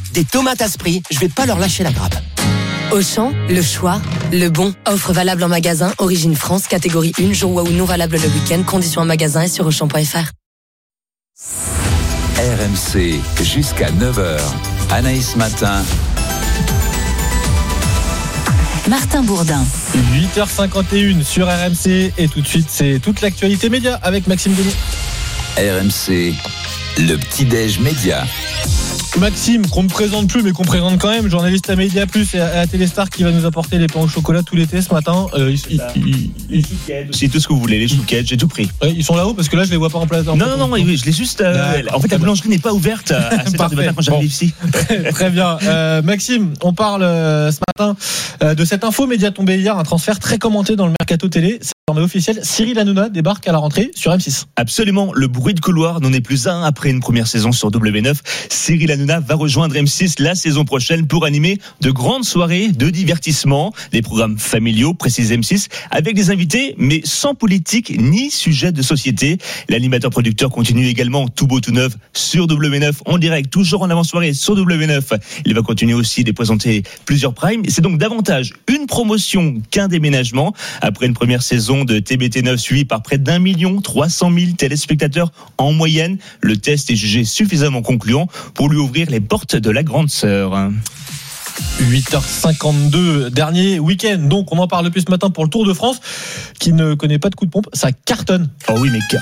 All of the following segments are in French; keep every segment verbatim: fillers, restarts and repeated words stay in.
des tomates Asprix, je vais pas leur lâcher la grappe. Auchan, le choix, le bon. Offre valable en magasin, Origine France, catégorie un, jour ou non valable le week-end. Conditions en magasin et sur auchan point f r. R M C, jusqu'à neuf heures. Anaïs Matin. Martin Bourdin. huit heures cinquante et une sur R M C. Et tout de suite, c'est toute l'actualité média avec Maxime Denis. R M C, le petit-déj média. Maxime, qu'on ne présente plus mais qu'on présente quand même, journaliste à Média Plus et à la Téléstar, qui va nous apporter les pains au chocolat tout l'été ce matin. Euh, ils, bah, ils, ils, les chouquettes aussi, tout ce que vous voulez, les chouquettes, j'ai tout pris. Ouais, ils sont là-haut parce que là je les vois pas en place. Non, non, non, oui, je l'ai juste. Euh, en fait, la boulangerie n'est pas ouverte à sept heures du matin quand j'arrive bon. ici. Très bien. Euh, Maxime, on parle euh, ce matin euh, de cette info média tombée hier, un transfert très commenté dans le mercato télé. C'est désormais officiel. Cyril Hanouna débarque à la rentrée sur M six. Absolument. Le bruit de couloir n'en est plus un après une première saison sur W neuf. Cyril Hanouna va rejoindre M six la saison prochaine pour animer de grandes soirées de divertissement, des programmes familiaux, précise M six, avec des invités, mais sans politique ni sujet de société. L'animateur-producteur continue également tout beau tout neuf sur W neuf en direct, toujours en avant-soirée sur W neuf. Il va continuer aussi de présenter plusieurs primes. C'est donc davantage une promotion qu'un déménagement. Après une première saison de T B T neuf suivie par près d'un million trois cent mille téléspectateurs en moyenne, le test est jugé suffisamment concluant pour lui ouvrir les portes de la grande sœur. huit heures cinquante-deux, dernier week-end. Donc, on en parle depuis ce matin pour le Tour de France, qui ne connaît pas de coup de pompe. Ça cartonne. Oh oui, mais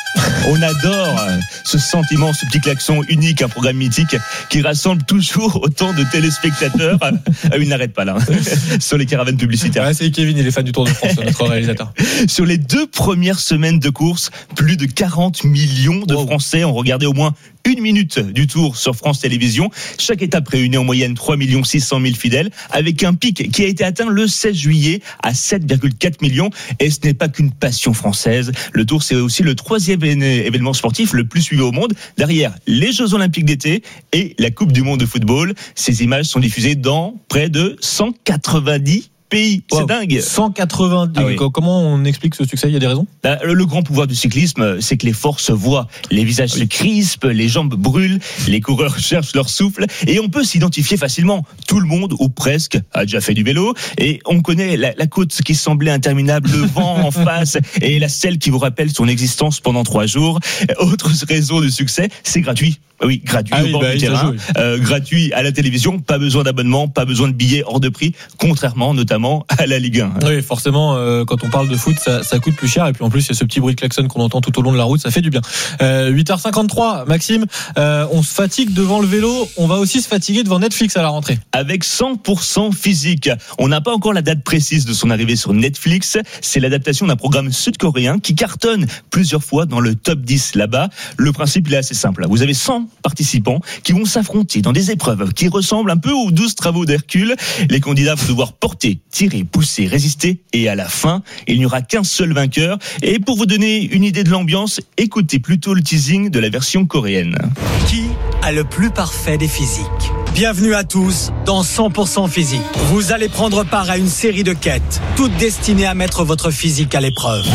on adore ce sentiment, ce petit klaxon unique, un programme mythique qui rassemble toujours autant de téléspectateurs. Ah, il n'arrête pas là, sur les caravanes publicitaires. Ouais, c'est Kevin, il est fan du Tour de France, notre réalisateur. Sur les deux premières semaines de course, plus de quarante millions de Français ont regardé au moins une minute du Tour sur France Télévisions. Chaque étape réunit en moyenne trois millions six cent mille fidèles, avec un pic qui a été atteint le seize juillet à sept virgule quatre millions. Et ce n'est pas qu'une passion française. Le Tour, c'est aussi le troisième événement sportif le plus suivi au monde, derrière les Jeux Olympiques d'été et la Coupe du Monde de football. Ces images sont diffusées dans près de cent quatre-vingt-dix pays. C'est wow. Dingue. cent quatre-vingt-dix. Ah oui. Comment on explique ce succès ? Il y a des raisons ? Là, le grand pouvoir du cyclisme, c'est que les forces se voient. Les visages oui. se crispent, les jambes brûlent, les coureurs cherchent leur souffle et on peut s'identifier facilement. Tout le monde, ou presque, a déjà fait du vélo et on connaît la, la côte qui semblait interminable, le vent en face et la selle qui vous rappelle son existence pendant trois jours. Autre raison de succès, c'est gratuit. Oui, gratuit ah au oui, bord bah, du terrain, joue, oui. euh, gratuit à la télévision, pas besoin d'abonnement, pas besoin de billets hors de prix, contrairement notamment à la Ligue un. Oui, forcément, euh, quand on parle de foot, ça, ça coûte plus cher, et puis en plus, il y a ce petit bruit de klaxon qu'on entend tout au long de la route, ça fait du bien. Euh, huit heures cinquante-trois, Maxime, euh, on se fatigue devant le vélo, on va aussi se fatiguer devant Netflix à la rentrée. Avec cent pour cent physique, on n'a pas encore la date précise de son arrivée sur Netflix, c'est l'adaptation d'un programme sud-coréen qui cartonne plusieurs fois dans le top dix là-bas. Le principe, il est assez simple, vous avez cent participants qui vont s'affronter dans des épreuves qui ressemblent un peu aux douze travaux d'Hercule. Les candidats vont devoir porter, tirer, pousser, résister et à la fin, il n'y aura qu'un seul vainqueur. Et pour vous donner une idée de l'ambiance, écoutez plutôt le teasing de la version coréenne. Qui a le plus parfait des physiques ? Bienvenue à tous dans cent pour cent physique. Vous allez prendre part à une série de quêtes, toutes destinées à mettre votre physique à l'épreuve.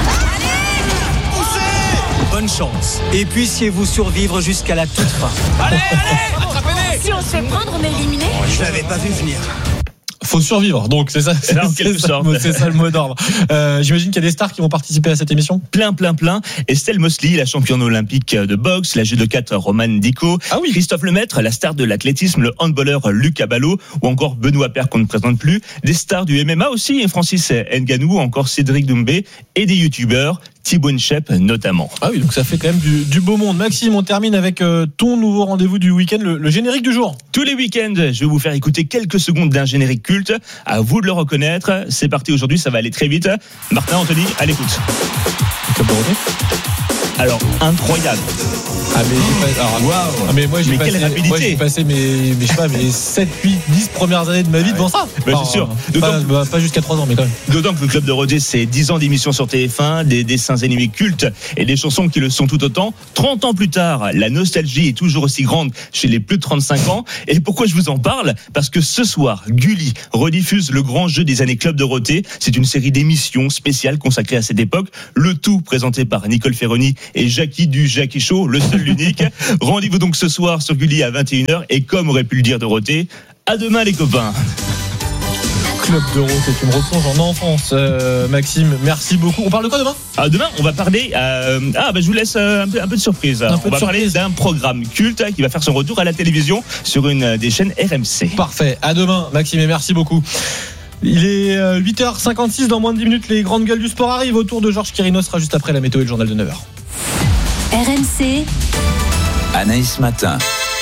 Bonne chance. Et puissiez-vous survivre jusqu'à la toute fin. Allez, allez, attrapez-les. Si on se fait prendre, on est éliminé. Oh, je l'avais pas vu venir. Faut survivre, donc c'est ça, c'est, c'est, ça, c'est ça le mot d'ordre. Euh, j'imagine qu'il y a des stars qui vont participer à cette émission. Plein, plein, plein. Estelle Mosley, la championne olympique de boxe, la judokate Romane Dicot, ah oui. Christophe Lemaître, la star de l'athlétisme, le handballeur Luc Abalo, ou encore Benoît Paire qu'on ne présente plus. Des stars du M M A aussi, Francis Ngannou, encore Cédric Doumbé, et des youtubeurs. Thibaut Inchep notamment. Ah oui, donc ça fait quand même du, du beau monde. Maxime, on termine avec euh, ton nouveau rendez-vous du week-end, le, le générique du jour. Tous les week-ends, je vais vous faire écouter quelques secondes d'un générique culte. À vous de le reconnaître. C'est parti aujourd'hui, ça va aller très vite. Martin, Anthony, à l'écoute. Alors, incroyable. Ah mais, j'ai pas, alors, wow. ah mais moi j'ai mais passé, quelle rapidité. Moi, j'ai passé mes, mes, je sais pas, mes sept, huit, dix premières années de ma vie devant ça. Bah, enfin, c'est sûr. Pas, bah, pas jusqu'à trois ans, mais quand même. D'autant que le Club de Rodez, c'est dix ans d'émissions sur T F un, des dessins animés cultes et des chansons qui le sont tout autant. trente ans plus tard, la nostalgie est toujours aussi grande chez les plus de trente-cinq ans. Et pourquoi je vous en parle ? Parce que ce soir, Gulli rediffuse le grand jeu des années Club de Rodez. C'est une série d'émissions spéciales consacrées à cette époque. Le tout présenté par Nicole Ferroni et Jackie du Jackie Show, le seul, l'unique. Rendez-vous donc ce soir sur Gulli à vingt et une heures. Et comme aurait pu le dire Dorothée, à demain les copains. Club d'Euro, c'est tu me replonges en enfance. Euh, Maxime, merci beaucoup. On parle de quoi demain ? Ah, demain, on va parler. Euh, ah, bah, je vous laisse euh, un, peu, un peu de surprise. Un on peu va de parler surprise. d'un programme culte qui va faire son retour à la télévision sur une des chaînes R M C. Parfait. À demain, Maxime, et merci beaucoup. Il est euh, huit heures cinquante-six. Dans moins de dix minutes, les grandes gueules du sport arrivent. Autour de Georges Quirino sera juste après la météo et le journal de neuf heures. R M C, Anaïs Matin.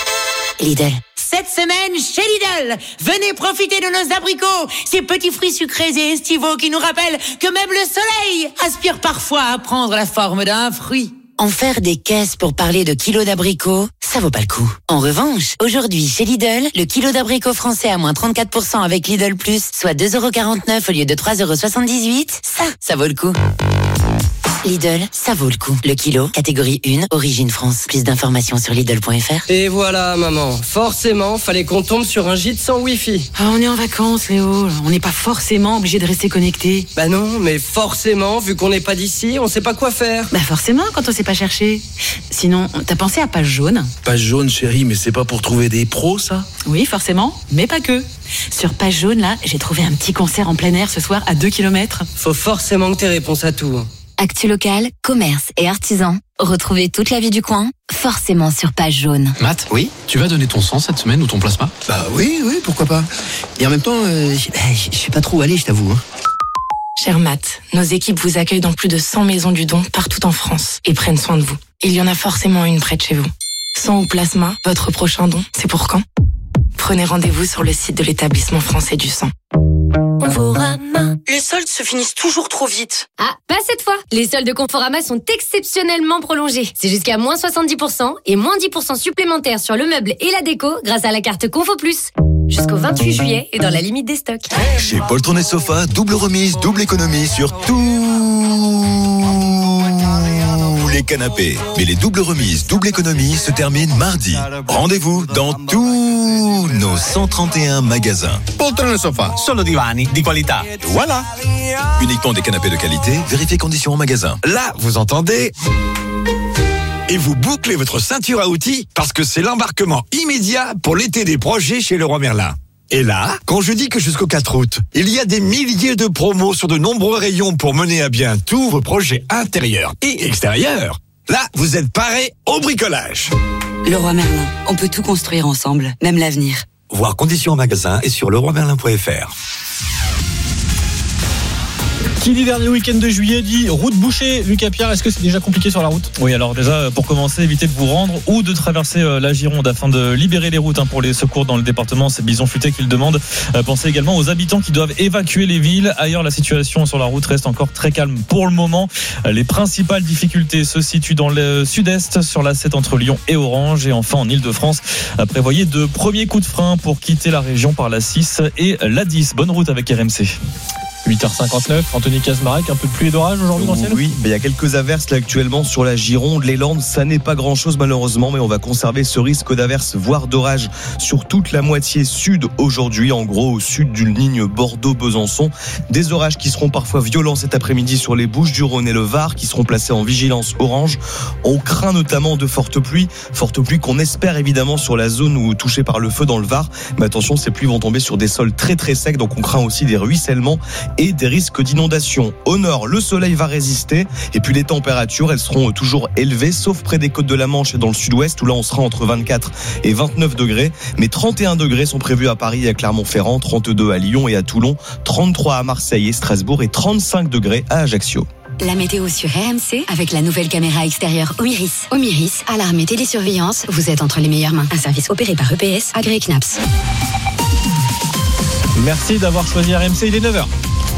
Lidl. Cette semaine, chez Lidl, venez profiter de nos abricots, ces petits fruits sucrés et estivaux qui nous rappellent que même le soleil aspire parfois à prendre la forme d'un fruit. En faire des caisses pour parler de kilos d'abricots, ça vaut pas le coup. En revanche, aujourd'hui, chez Lidl, le kilo d'abricots français à moins trente-quatre pour cent avec Lidl Plus, soit deux euros quarante-neuf au lieu de trois euros soixante-dix-huit, ça, ça vaut le coup. Lidl, ça vaut le coup. Le kilo, catégorie un, origine France. Plus d'informations sur Lidl point F R. Et voilà, maman. Forcément, fallait qu'on tombe sur un gîte sans Wi-Fi. Ah, on est en vacances, Léo. On n'est pas forcément obligé de rester connecté. Bah non, mais forcément, vu qu'on n'est pas d'ici, on sait pas quoi faire. Bah forcément, quand on sait pas chercher. Sinon, t'as pensé à Page Jaune ? Page Jaune, chérie, mais c'est pas pour trouver des pros, ça ? Oui, forcément, mais pas que. Sur Page Jaune, là, j'ai trouvé un petit concert en plein air ce soir à deux kilomètres. Faut forcément que t'aies réponse à tout. actu locale, commerce et artisans. Retrouvez toute la vie du coin, forcément sur Page Jaune. Matt, oui, tu vas donner ton sang cette semaine ou ton plasma ? Bah oui, oui, pourquoi pas. Et en même temps, euh, je sais pas trop où aller, je t'avoue. Hein. Cher Matt, nos équipes vous accueillent dans plus de cent maisons du don partout en France et prennent soin de vous. Il y en a forcément une près de chez vous. Sang ou plasma, votre prochain don, c'est pour quand ? Prenez rendez-vous sur le site de l'établissement français du sang. Conforama. Les soldes se finissent toujours trop vite. Ah, pas cette fois. Les soldes de Conforama sont exceptionnellement prolongés. C'est jusqu'à moins soixante-dix pour cent et moins dix pour cent supplémentaires sur le meuble et la déco grâce à la carte Confo Plus. Jusqu'au vingt-huit juillet et dans la limite des stocks. Chez Poltron et Sofa, double remise, double économie sur tous les canapés. Mais les doubles remises, double économie se terminent mardi. Rendez-vous dans tous nos cent trente et un magasins. Poltron et Sofa, solo divani di qualità. Voilà. Uniquement des canapés de qualité, vérifiez conditions en magasin. Là, vous entendez ? Et vous bouclez votre ceinture à outils parce que c'est l'embarquement immédiat pour l'été des projets chez Leroy Merlin. Et là, quand je dis que jusqu'au quatre août, il y a des milliers de promos sur de nombreux rayons pour mener à bien tous vos projets intérieurs et extérieurs, là, vous êtes parés au bricolage. Leroy Merlin, on peut tout construire ensemble, même l'avenir. Voir conditions en magasin et sur leroy merlin point f r. Qui dit dernier week-end de juillet dit route bouchée. Lucas Pierre, est-ce que c'est déjà compliqué sur la route ? Oui, alors déjà, pour commencer, évitez de vous rendre ou de traverser la Gironde afin de libérer les routes hein, pour les secours dans le département. C'est Bison Futé qui le demande. Euh, pensez également aux habitants qui doivent évacuer les villes. Ailleurs, la situation sur la route reste encore très calme pour le moment. Euh, les principales difficultés se situent dans le sud-est, sur la sept entre Lyon et Orange. Et enfin, en Ile-de-France, euh, prévoyez de premiers coups de frein pour quitter la région par la six et la dix. Bonne route avec R M C. huit heures cinquante-neuf, Anthony Kazmarek, un peu de pluie et d'orage aujourd'hui dans le ciel ? Oui, mais il y a quelques averses là actuellement sur la Gironde, les Landes, ça n'est pas grand chose malheureusement, mais on va conserver ce risque d'averses, voire d'orage sur toute la moitié sud aujourd'hui, en gros au sud d'une ligne Bordeaux-Besançon. Des orages qui seront parfois violents cet après-midi sur les Bouches-du-Rhône et le Var, qui seront placés en vigilance orange. On craint notamment de fortes pluies, fortes pluies qu'on espère évidemment sur la zone où touchée par le feu dans le Var. Mais attention, ces pluies vont tomber sur des sols très très secs, donc on craint aussi des ruissellements et des risques d'inondation. Au nord, le soleil va résister et puis les températures, elles seront toujours élevées, sauf près des côtes de la Manche et dans le sud-ouest où là on sera entre vingt-quatre et vingt-neuf degrés. Mais trente et un degrés sont prévus à Paris et à Clermont-Ferrand, trente-deux à Lyon et à Toulon, trente-trois à Marseille et Strasbourg et trente-cinq degrés à Ajaccio. La météo sur R M C avec la nouvelle caméra extérieure Omiris. Omiris, alarme et télésurveillance, vous êtes entre les meilleures mains. Un service opéré par E P S, agréé C N A P S. Merci d'avoir choisi R M C, il est neuf heures.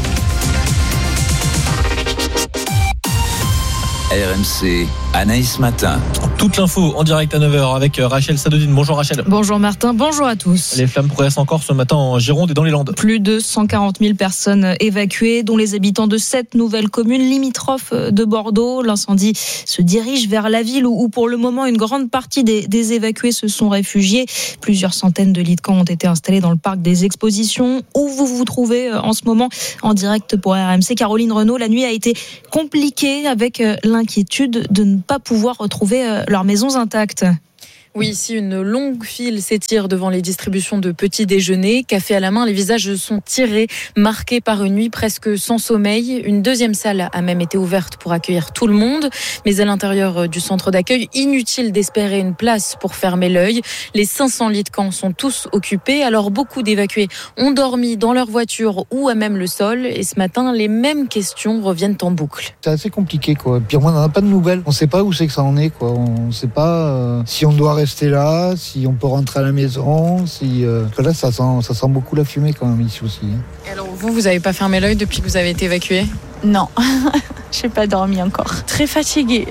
R M C, Anaïs Matin. Toute l'info en direct à neuf heures avec Rachel Sadodine. Bonjour Rachel. Bonjour Martin, bonjour à tous. Les flammes progressent encore ce matin en Gironde et dans les Landes. Plus de cent quarante mille personnes évacuées, dont les habitants de sept nouvelles communes limitrophes de Bordeaux. L'incendie se dirige vers la ville où, pour le moment, une grande partie des, des évacués se sont réfugiés. Plusieurs centaines de lits de camp ont été installés dans le parc des expositions où vous vous trouvez en ce moment en direct pour R M C. Caroline Renaud, la nuit a été compliquée avec l'inquiétude de ne pas pouvoir retrouver leurs maisons intactes. Oui, ici, une longue file s'étire devant les distributions de petits déjeuners. Café à la main, les visages sont tirés, marqués par une nuit presque sans sommeil. Une deuxième salle a même été ouverte pour accueillir tout le monde. Mais à l'intérieur du centre d'accueil, inutile d'espérer une place pour fermer l'œil. Les cinq cents lits de camp sont tous occupés. Alors, beaucoup d'évacués ont dormi dans leur voiture ou à même le sol. Et ce matin, les mêmes questions reviennent en boucle. C'est assez compliqué, quoi. Puis moi, on n'en a pas de nouvelles. On ne sait pas où c'est que ça en est, quoi. On ne sait pas euh, si on doit rester là, si on peut rentrer à la maison, si euh... parce que là ça sent, ça sent beaucoup la fumée quand même ici aussi. Alors vous, vous n'avez pas fermé l'œil depuis que vous avez été évacué ? Non, j'ai pas dormi encore. Très fatiguée.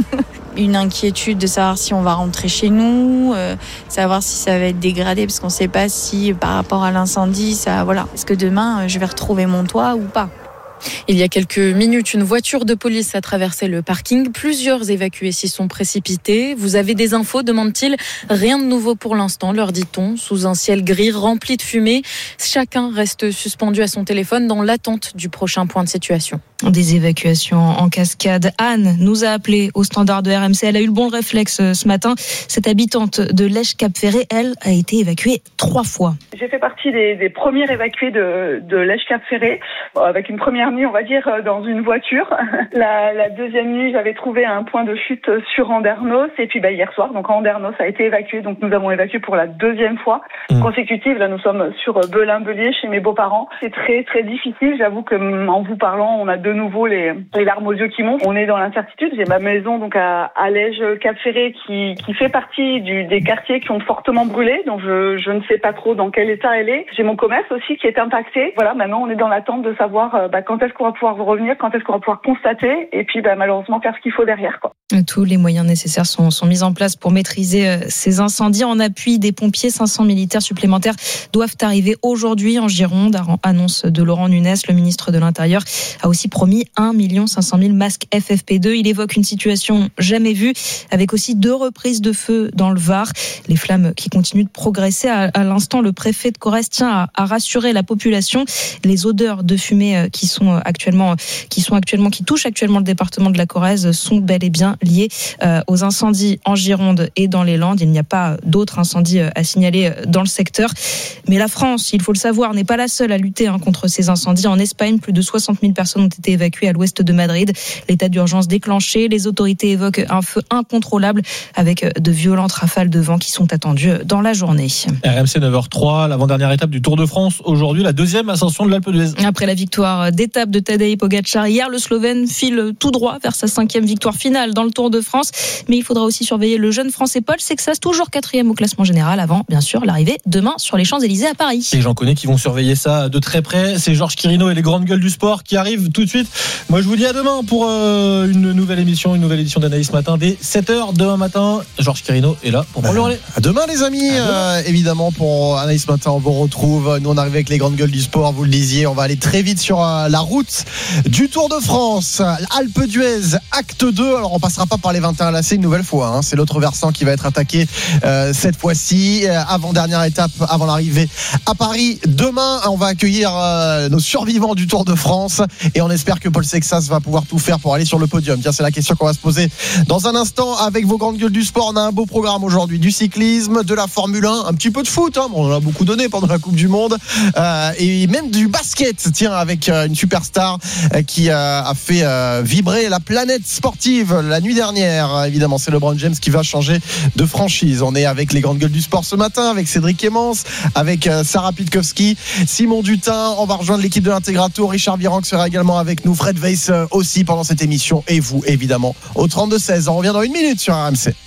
Une inquiétude de savoir si on va rentrer chez nous, euh, savoir si ça va être dégradé, parce qu'on ne sait pas si par rapport à l'incendie, ça, voilà, est-ce que demain je vais retrouver mon toit ou pas. Il y a quelques minutes, une voiture de police a traversé le parking. Plusieurs évacués s'y sont précipités. Vous avez des infos, demande-t-il. Rien de nouveau pour l'instant, leur dit-on, sous un ciel gris rempli de fumée. Chacun reste suspendu à son téléphone dans l'attente du prochain point de situation. Des évacuations en cascade. Anne nous a appelé au standard de R M C. Elle a eu le bon réflexe ce matin. Cette habitante de Lèche-Cap-Ferré, elle, a été évacuée trois fois. J'ai fait partie des, des premiers évacués de, de Lèche-Cap-Ferré, avec une première nuit, on va dire, dans une voiture. La, la deuxième nuit, j'avais trouvé un point de chute sur Andernos. Et puis bah, hier soir, donc Andernos a été évacué. Donc nous avons évacué pour la deuxième fois mmh. consécutive. Là, nous sommes sur Belin-Bélier, chez mes beaux-parents. C'est très, très difficile. J'avoue que en vous parlant, on a de nouveau les, les larmes aux yeux qui montent. On est dans l'incertitude. J'ai ma maison donc à, à Lège-Cap-Ferré qui, qui fait partie du, des quartiers qui ont fortement brûlé. Donc je, je ne sais pas trop dans quel état elle est. J'ai mon commerce aussi qui est impacté. Voilà, maintenant on est dans l'attente de savoir euh, bah, quand est-ce qu'on va pouvoir revenir, quand est-ce qu'on va pouvoir constater et puis bah, malheureusement faire ce qu'il faut derrière, quoi. Tous les moyens nécessaires sont, sont mis en place pour maîtriser euh, ces incendies. En appui des pompiers, cinq cents militaires supplémentaires doivent arriver aujourd'hui en Gironde, annonce de Laurent Nunez. Le ministre de l'Intérieur a aussi promis un million cinq cent mille masques F F P deux. Il évoque une situation jamais vue, avec aussi deux reprises de feu dans le Var. Les flammes qui continuent de progresser. À, à l'instant, le préfet de Corrèze tient à, à rassurer la population. Les odeurs de fumée qui sont actuellement, qui sont actuellement, qui touchent actuellement le département de la Corrèze sont bel et bien liées euh, aux incendies en Gironde et dans les Landes. Il n'y a pas d'autres incendies à signaler dans le secteur. Mais la France, il faut le savoir, n'est pas la seule à lutter hein, contre ces incendies. En Espagne, plus de soixante mille personnes ont été évacuées à l'ouest de Madrid. L'état d'urgence déclenché. Les autorités évoquent un feu incontrôlable avec de violentes rafales de vent qui sont attendues dans la journée. R M C neuf heures trois, l'avant-dernière étape du Tour de France. Aujourd'hui, la deuxième ascension de l'Alpe d'Huez. Après la victoire d'étape de Tadej Pogačar hier, le Slovène file tout droit vers sa cinquième victoire finale dans le Tour de France. Mais il faudra aussi surveiller le jeune Français Paul Sexas, toujours quatrième au classement général, avant bien sûr l'arrivée demain sur les Champs-Élysées à Paris. Et j'en connais qui vont surveiller ça de très près. C'est Georges Quirino et les grandes gueules du sport qui arrivent tout de suite. Moi je vous dis à demain pour euh, une nouvelle émission, une nouvelle édition d'Analyse Matin dès sept heures demain matin. Georges Quirino est là pour prendre le relais. À demain les amis, demain. Euh, évidemment pour Analyse Matin on vous retrouve. Nous on arrive avec les grandes gueules du sport, vous le disiez, on va aller très vite sur euh, la route du Tour de France. Alpe d'Huez, acte deux. Alors on passera pas par les vingt et un lacets une nouvelle fois, hein. C'est l'autre versant qui va être attaqué euh, cette fois-ci. Euh, avant-dernière étape avant l'arrivée à Paris. Demain on va accueillir euh, nos survivants du Tour de France et on espère que Paul Sexas va pouvoir tout faire pour aller sur le podium. Tiens, c'est la question qu'on va se poser dans un instant avec vos grandes gueules du sport. On a un beau programme aujourd'hui, du cyclisme, de la Formule un, un petit peu de foot, hein. Bon, on en a beaucoup donné pendant la Coupe du Monde, euh, et même du basket, tiens, avec euh, une superstar euh, qui euh, a fait euh, vibrer la planète sportive la nuit dernière. Évidemment, c'est LeBron James qui va changer de franchise. On est avec les grandes gueules du sport ce matin, avec Cédric Emmons, avec euh, Sarah Pitkowski, Simon Dutin. On va rejoindre l'équipe de l'Intégrato. Richard Virenque sera également avec nous, Fred Weiss euh, aussi pendant cette émission, et vous évidemment au trente-deux seize. On revient dans une minute sur R M C.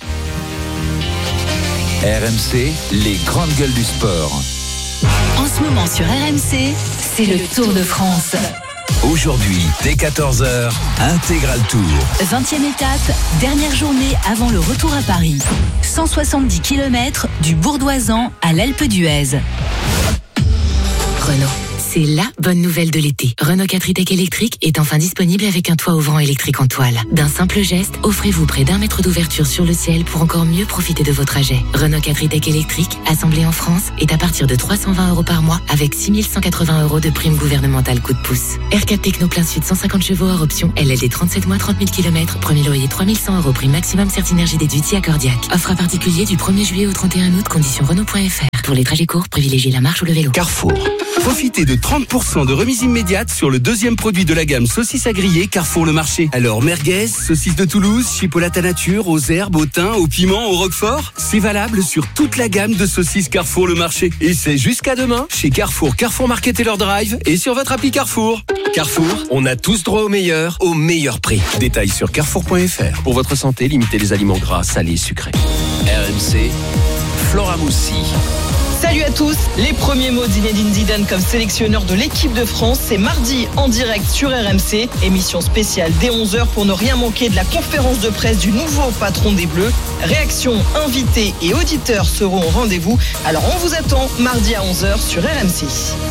R M C, les grandes gueules du sport. En ce moment sur R M C, c'est le Tour de France. Aujourd'hui, dès quatorze heures, Intégral Tour. vingtième étape, dernière journée avant le retour à Paris. cent soixante-dix kilomètres du Bourdoisan à l'Alpe d'Huez. Renault. C'est la bonne nouvelle de l'été. Renault quatre e-Tech électrique est enfin disponible avec un toit ouvrant électrique en toile. D'un simple geste, offrez-vous près d'un mètre d'ouverture sur le ciel pour encore mieux profiter de vos trajets. Renault quatre e-Tech électrique, assemblé en France, est à partir de trois cent vingt euros par mois avec six mille cent quatre-vingts euros de prime gouvernementale coup de pouce. R quatre Techno plein sud cent cinquante chevaux hors option, L L D trente-sept mois trente mille kilomètres, premier loyer trois mille cent euros, prime maximum Certinergie déduit accordiaque. Offre à particulier du premier juillet au trente et un août, conditions Renault point F R. Pour les trajets courts, privilégiez la marche ou le vélo. Carrefour. Profitez de trente pour cent de remise immédiate sur le deuxième produit de la gamme saucisses à griller Carrefour le Marché. Alors merguez, saucisses de Toulouse, chipolata nature, aux herbes, au thym, au piment, au roquefort. C'est valable sur toute la gamme de saucisses Carrefour le Marché. Et c'est jusqu'à demain chez Carrefour, Carrefour Market et leur drive et sur votre appli Carrefour. Carrefour, on a tous droit au meilleur, au meilleur prix. Détails sur carrefour point F R. Pour votre santé, limitez les aliments gras, salés, sucrés. R M C, Flora Moussi. Salut à tous, les premiers mots d'Zinedine Zidane comme sélectionneur de l'équipe de France, c'est mardi en direct sur R M C, émission spéciale dès onze heures pour ne rien manquer de la conférence de presse du nouveau patron des Bleus. Réactions, invités et auditeurs seront au rendez-vous, alors on vous attend mardi à onze heures sur R M C.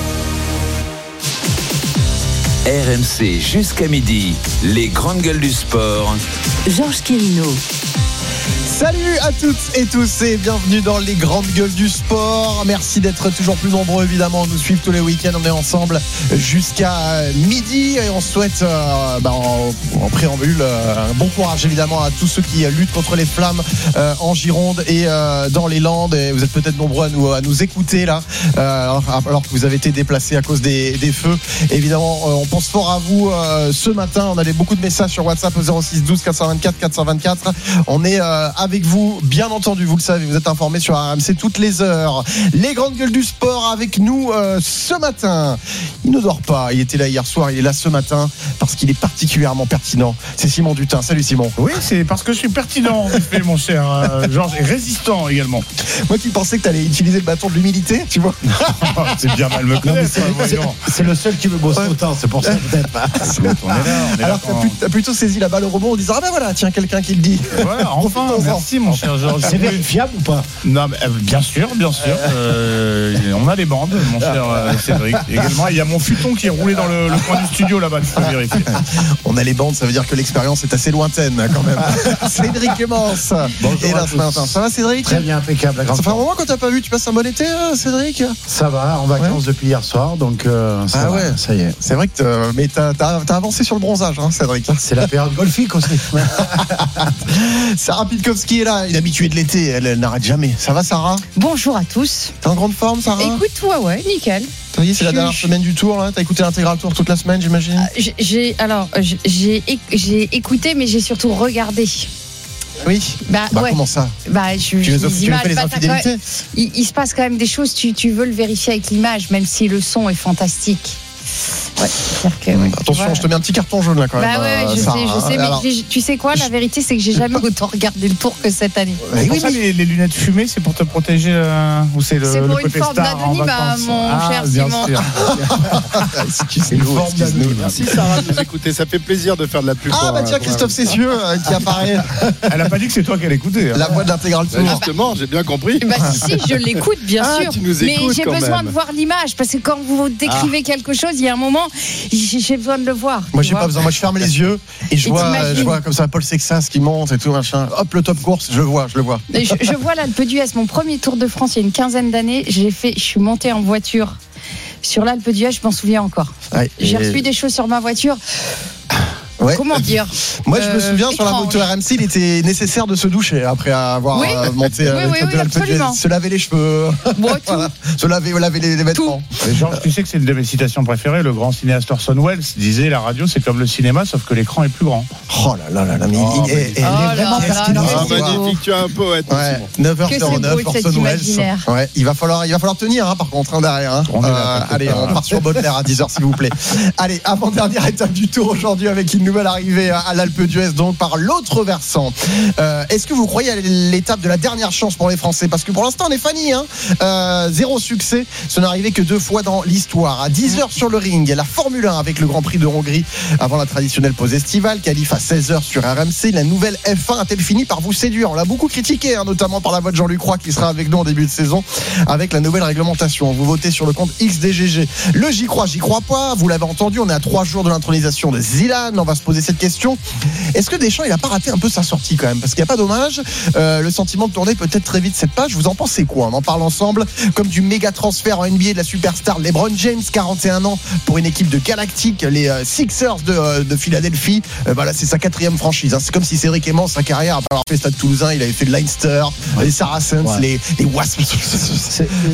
R M C jusqu'à midi, les grandes gueules du sport. Georges Quirino. Salut à toutes et tous et bienvenue dans les grandes gueules du sport. Merci d'être toujours plus nombreux évidemment, nous suivre tous les week-ends. On est ensemble jusqu'à midi et on souhaite euh, bah, en, en préambule euh, un bon courage évidemment à tous ceux qui luttent contre les flammes euh, en Gironde et euh, dans les Landes. Et vous êtes peut-être nombreux à nous, à nous écouter là euh, alors, alors que vous avez été déplacés à cause des, des feux. Évidemment euh, on pense fort à vous euh, ce matin. On a des, beaucoup de messages sur WhatsApp au zéro six douze quatre cent vingt-quatre quatre cent vingt-quatre. On est euh, avec vous, bien entendu, vous le savez, vous êtes informés sur R M C toutes les heures. Les grandes gueules du sport avec nous euh, ce matin. Il ne dort pas, il était là hier soir, il est là ce matin parce qu'il est particulièrement pertinent. C'est Simon Dutin. Salut Simon. Oui, c'est parce que je suis pertinent en effet, mon cher euh, Georges, et résistant également. Moi qui pensais que tu allais utiliser le bâton de l'humilité, tu vois. C'est bien mal me connaître. C'est, c'est, c'est le seul qui me bosse ouais. autant, c'est pour ça peut-être. on est là, on est Alors que tu as plutôt saisi la balle au rebond en disant ah ben voilà, tiens, quelqu'un qui le dit. Voilà, enfin, merci mon cher Georges. C'est vérifiable ou pas? Non, mais, euh, bien sûr, bien sûr. Euh, on a les bandes, mon cher euh, Cédric. Également, il y a mon futon qui est roulé dans le, le coin du studio là-bas, tu peux vérifier. On a les bandes, ça veut dire que l'expérience est assez lointaine quand même. Cédric Clémence. Bonjour. Et là ce matin, ça va Cédric? Très bien, impeccable. La grande ça fait un moment qu'on t'a pas vu. Tu passes un bon été, Cédric? Ça va, en vacances ouais. depuis hier soir, donc euh, ça ah va, ouais, ça y est. C'est vrai que t'as, mais t'as, t'as, t'as avancé sur le bronzage, hein, Cédric. C'est la période golfique aussi. Sarah Pitkowski est là, une habituée de l'été, elle, elle n'arrête jamais. Ça va Sarah? Bonjour à tous. T'es en grande forme Sarah? Écoute, ouais, ouais, nickel. Ça y est, c'est la dernière semaine du tour là. T'as écouté l'intégral tour toute la semaine, j'imagine? euh, J'ai alors j'ai j'ai écouté, mais j'ai surtout regardé. Oui. Bah, bah ouais. Comment ça? Bah, je, tu les, je tu fais les infidélités même, il, il se passe quand même des choses. Tu, tu veux le vérifier avec l'image, même si le son est fantastique. Ouais, que, ouais, attention, voilà. Je te mets un petit carton jaune là quand bah même. Ouais, euh, je Sarah, sais, je sais, alors, mais tu sais quoi, la vérité c'est que j'ai jamais autant regardé le tour que cette année. Oui, pour ça, mais... les, les lunettes fumées, c'est pour te protéger euh, ou c'est le, c'est pour le une côté forme star d'anonymat, mon ah, cher bien Simon. Sûr. C'est une forme d'anonymat. Merci Sarah de nous écouter, ça fait plaisir de faire de la pub. Ah bah tiens, Christophe Cessieux euh, qui apparaît. Elle a pas dit que c'est toi qui allais écouter. Hein. La voix de l'intégral tour. Bah justement, j'ai bien compris. Bah si, si, je l'écoute bien ah, sûr. Tu nous mais j'ai besoin même. de voir l'image parce que quand vous décrivez ah. quelque chose, il y a un moment, j'ai besoin de le voir. Moi j'ai vois. pas besoin, moi je ferme les yeux et je, et vois, je vois comme ça Paul Sexas qui monte et tout machin. Hop, le top course, je le vois, je le vois. Je, je vois l'Alpe d'Huez, mon premier Tour de France il y a une quinzaine d'années, j'ai fait, je suis montée en voiture sur l'Alpe d'Huez, je m'en souviens encore. Ouais, j'ai reçu des choses sur ma voiture. Ouais. Comment dire? Moi, je me souviens euh, sur la moto R M C, il était nécessaire de se doucher après avoir oui. monté oui, oui, oui, l'Alpe d'Huez. Se laver les cheveux, bon, voilà. se laver, laver les, les vêtements. Et Georges, tu sais que c'est une de mes citations préférées. Le grand cinéaste Orson Welles disait la radio, c'est comme le cinéma, sauf que l'écran est plus grand. Oh là là là là, mais oh, il, il, il, il oh est vraiment pertinent. Ah, magnifique, tu es un poète. Ouais. neuf heures zéro neuf, Orson Welles. Ouais, il va falloir, il va falloir tenir, hein, par contre, hein, derrière. Hein. On euh, allez, on part sur Baudelaire à dix heures, s'il vous plaît. Allez, avant-dernière étape du tour aujourd'hui avec une nouvelle arrivée à l'Alpe d'Huez, donc par l'autre versant. Euh, est-ce que vous croyez à l'étape de la dernière chance pour les Français? Parce que pour l'instant, on est Fanny, hein. euh, zéro succès. Ce n'est arrivé que deux fois dans l'histoire. À dix heures sur le ring, la Formule un avec le Grand Prix de Hongrie avant la traditionnelle pause estivale. Qualif à seize heures sur R M C. La nouvelle F un a-t-elle fini par vous séduire? On l'a beaucoup critiqué, hein, notamment par la voix de Jean-Luc Roy qui sera avec nous en début de saison avec la nouvelle réglementation. Vous votez sur le compte X D G G. Le j'y crois, j'y crois pas. Vous l'avez entendu, on est à trois jours de l'intronisation de Zidane. On va se poser cette question. Est-ce que Deschamps, il a pas raté un peu sa sortie quand même? Parce qu'il n'y a pas dommage. Euh, le sentiment de tourner peut-être très vite cette page. Vous en pensez quoi? On en parle ensemble. Comme du méga transfert en N B A de la superstar LeBron James, quarante et un ans pour une équipe de Galactique, les euh, Sixers de, euh, de Philadelphie. Euh, bah là, c'est sa quatrième franchise. Hein. C'est comme si Cédric Aimant, sa carrière, après avoir fait Stade Toulousain, il avait fait le Leinster, ouais. les Saracens, ouais. les, les Wasps.